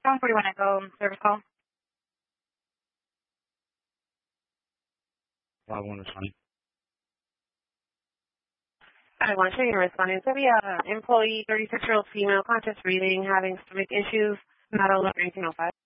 741 Echo service call. I want to sign. I want to show you responding. So we have an employee, 36-year-old female, conscious breathing, having stomach issues, not alert 1905.